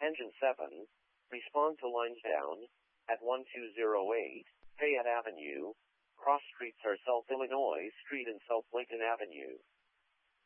Engine 7, respond to lines down, at 1208, Fayette Avenue, cross streets are South Illinois Street and South Lincoln Avenue.